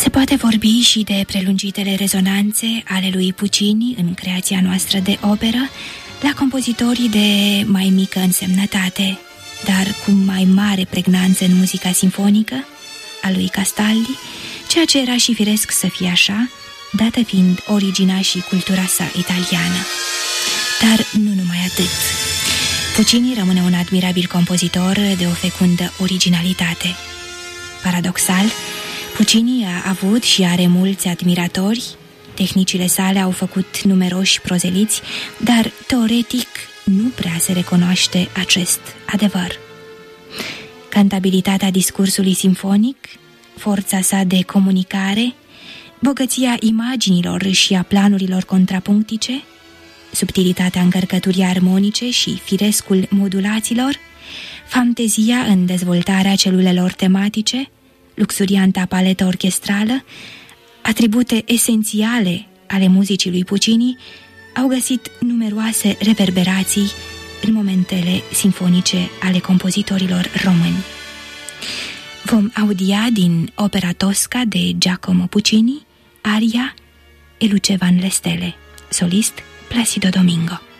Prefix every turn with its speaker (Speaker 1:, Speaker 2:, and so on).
Speaker 1: Se poate vorbi și de prelungitele rezonanțe ale lui Puccini în creația noastră de operă, la compozitorii de mai mică însemnătate, dar cu mai mare pregnanță în muzica simfonică, a lui Castaldi, ceea ce era și firesc să fie așa, dată fiind originea și cultura sa italiană. Dar nu numai atât. Puccini rămâne un admirabil compozitor de o fecundă originalitate. Paradoxal, Puccini a avut și are mulți admiratori, tehnicile sale au făcut numeroși prozeliți, dar teoretic nu prea se recunoaște acest adevăr. Cantabilitatea discursului simfonic, forța sa de comunicare, bogăția imaginilor și a planurilor contrapunctice, subtilitatea încărcăturii armonice și firescul modulațiilor, fantezia în dezvoltarea celulelor tematice, luxurianta paletă orchestrală, atribute esențiale ale muzicii lui Puccini, au găsit numeroase reverberații în momentele simfonice ale compozitorilor români. Vom audia din opera Tosca de Giacomo Puccini aria E lucevan le stele, solist Placido Domingo.